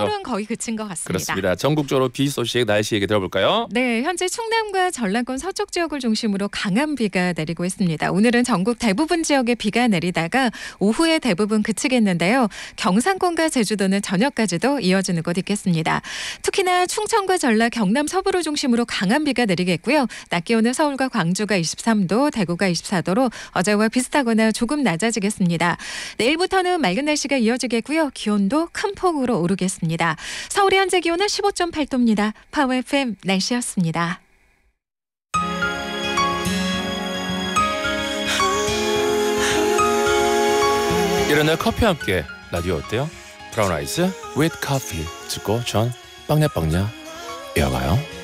서울은 거의 그친 것 같습니다. 그렇습니다. 전국적으로 비 소식 날씨 얘기 들어볼까요? 네, 현재 충남과 전라권 서쪽 지역을 중심으로 강한 비가 내리고 있습니다. 오늘은 전국 대부분 지역에 비가 내리다가 오후에 대부분 그치겠는데요. 경상권과 제주도는 저녁까지도 이어지는 곳 있겠습니다. 특히나 충청과 전라, 경남 서부를 중심으로 강한 비가 내리겠고요. 낮 기온은 서울과 광주가 23도, 대구가 24도로 어제와 비슷하거나 조금 낮아지겠습니다. 내일부터는 맑은 날씨가 이어지겠고요. 기온도 큰 폭으로 오르겠습니다. 서울의 현재 기온은 15.8도입니다. 파워 FM 날씨였습니다. 이런 커피와 함께 라디오 어때요? 브라운 아이즈 with coffee 듣고 전 빵야빵야 이어가요.